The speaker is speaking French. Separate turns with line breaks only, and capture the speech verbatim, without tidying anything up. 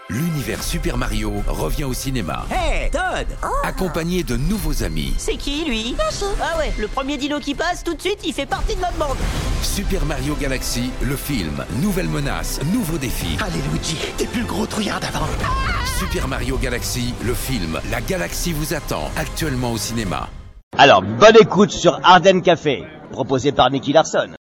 L'univers Super Mario revient au cinéma.
Hey, Todd!
Accompagné de nouveaux amis.
C'est qui, lui? Ah ouais, le premier dino qui passe, tout de suite, il fait partie de notre bande.
Super Mario Galaxy, le film. Nouvelle menace, nouveaux défis.
Allez, Luigi, t'es plus le gros trouillard d'avant.
Super Mario Galaxy, le film. La galaxie vous attend, actuellement au cinéma.
Alors, bonne écoute sur Ardennes Café, proposé par Nicky Larson.